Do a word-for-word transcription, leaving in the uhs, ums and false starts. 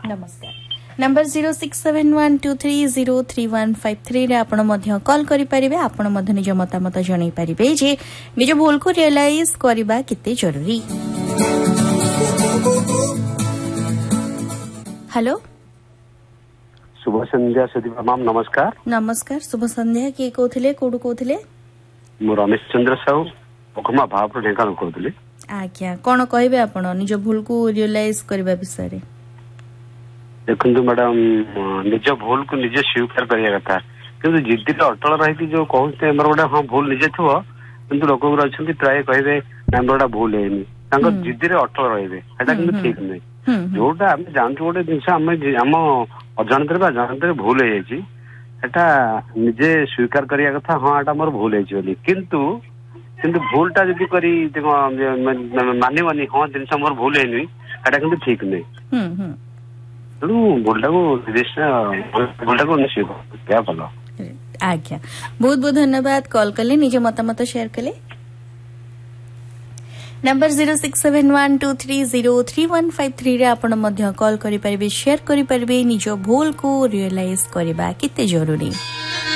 नमस्कार। Number zero six seven one two three zero three one five three रे आपण मध्य call करि परिबे। आपण मध्य निज मतामत जणाई परिबे जे निज भूल को रियलाइज करबा किते जरूरी। हेलो, शुभ संध्या सुदीपा मैम, नमस्कार। नमस्कार, शुभ संध्या। किए कहथिले, कोडु कहथिले? मु रमेश चंद्र साहू पखमा भावपुर ढेंकानाल कहथिले। आज्ञा, कोन कहबे आपण निज भूल को रियलाइज करबा विषय रे? देखंतु मैडम, निज भूल को निजे स्वीकार करिया कथा, किंतु जिद्दी अटल रही जो कहते हमर गोटे हाँ भूल निजे थो, किंतु लोक अच्छा प्राय कहे ना मोर भूल है जिद्दी अटल रही ठीक नहीं। जोटा आम जानते गोटे जिन आम अजाणत अजाणत भूल होता निजे स्वीकार करिया कथा, हाँ एटा मोर भूल है किंतु किंतु भूलटा जब करी मानवानी हाँ जिन मोर भूल है कि ठीक नहीं। तेणु भूलटा को भूलटा को स्वीकार भल। आज्ञा, बहुत बहुत धन्यवाद कॉल कले, निज मतामत शेयर कले। Number zero six seven one two three zero three one five three रे आपण मध्य कॉल करि परिबे, शेयर करि परिबे निज भूल को रियलाइज करबा किते जरूरी।